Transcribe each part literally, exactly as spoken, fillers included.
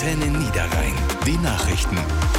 Antenne Niederrhein. Die Nachrichten.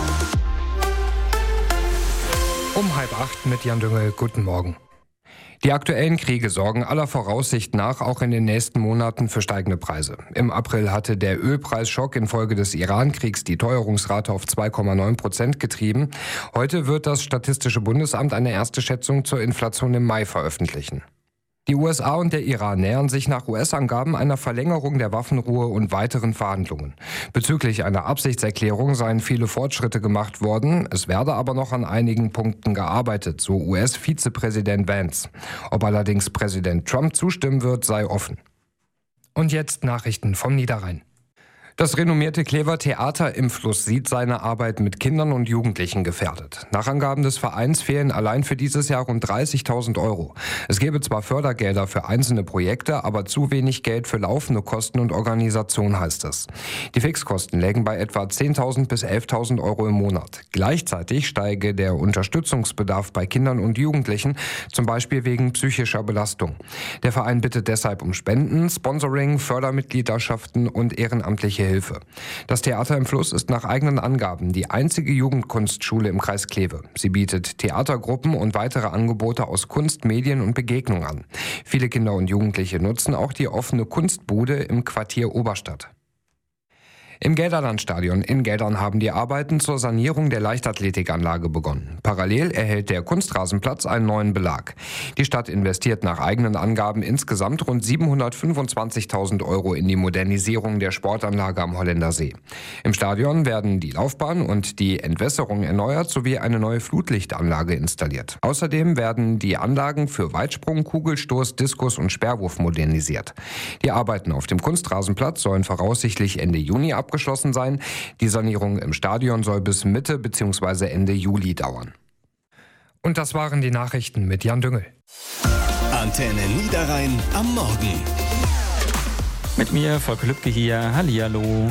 Um halb acht mit Jan Düngel. Guten Morgen. Die aktuellen Kriege sorgen aller Voraussicht nach auch in den nächsten Monaten für steigende Preise. Im April hatte der Ölpreisschock infolge des Iran-Kriegs die Teuerungsrate auf zwei Komma neun Prozent getrieben. Heute wird das Statistische Bundesamt eine erste Schätzung zur Inflation im Mai veröffentlichen. Die U S A und der Iran nähern sich nach U S-Angaben einer Verlängerung der Waffenruhe und weiteren Verhandlungen. Bezüglich einer Absichtserklärung seien viele Fortschritte gemacht worden. Es werde aber noch an einigen Punkten gearbeitet, so U S-Vizepräsident Vance. Ob allerdings Präsident Trump zustimmen wird, sei offen. Und jetzt Nachrichten vom Niederrhein. Das renommierte Klever Theater im Fluss sieht seine Arbeit mit Kindern und Jugendlichen gefährdet. Nach Angaben des Vereins fehlen allein für dieses Jahr rund dreißigtausend Euro. Es gäbe zwar Fördergelder für einzelne Projekte, aber zu wenig Geld für laufende Kosten und Organisation, heißt es. Die Fixkosten lägen bei etwa zehntausend bis elftausend Euro im Monat. Gleichzeitig steige der Unterstützungsbedarf bei Kindern und Jugendlichen, zum Beispiel wegen psychischer Belastung. Der Verein bittet deshalb um Spenden, Sponsoring, Fördermitgliederschaften und ehrenamtliche Hilfe. Das Theater im Fluss ist nach eigenen Angaben die einzige Jugendkunstschule im Kreis Kleve. Sie bietet Theatergruppen und weitere Angebote aus Kunst, Medien und Begegnung an. Viele Kinder und Jugendliche nutzen auch die offene Kunstbude im Quartier Oberstadt. Im Gelderlandstadion in Geldern haben die Arbeiten zur Sanierung der Leichtathletikanlage begonnen. Parallel erhält der Kunstrasenplatz einen neuen Belag. Die Stadt investiert nach eigenen Angaben insgesamt rund siebenhundertfünfundzwanzigtausend Euro in die Modernisierung der Sportanlage am Holländer See. Im Stadion werden die Laufbahn und die Entwässerung erneuert sowie eine neue Flutlichtanlage installiert. Außerdem werden die Anlagen für Weitsprung, Kugelstoß, Diskus und Sperrwurf modernisiert. Die Arbeiten auf dem Kunstrasenplatz sollen voraussichtlich Ende Juni abgeschlossen abgeschlossen sein. Die Sanierung im Stadion soll bis Mitte bzw. Ende Juli dauern. Und das waren die Nachrichten mit Jan Düngel. Antenne Niederrhein am Morgen. Mit mir, Volker Lübke hier. Hallihallo.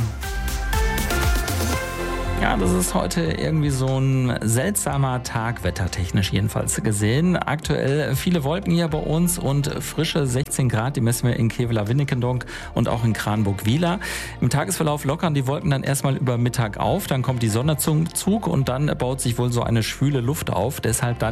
Ja, das ist heute irgendwie so ein seltsamer Tag, wettertechnisch jedenfalls gesehen. Aktuell viele Wolken hier bei uns und frische sechzehn Grad, die messen wir in Kevela-Winnikendonk und auch in Kranburg-Wieler. Im Tagesverlauf lockern die Wolken dann erstmal über Mittag auf, dann kommt die Sonne zum Zug und dann baut sich wohl so eine schwüle Luft auf. Deshalb dann